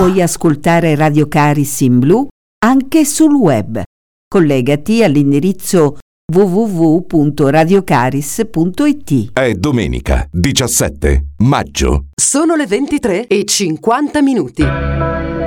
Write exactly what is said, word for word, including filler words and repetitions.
puoi ascoltare Radio Caris in blu anche sul web. Collegati all'indirizzo w w w punto radiocaris punto i t. È domenica diciassette maggio. Sono le ventitré e cinquanta minuti.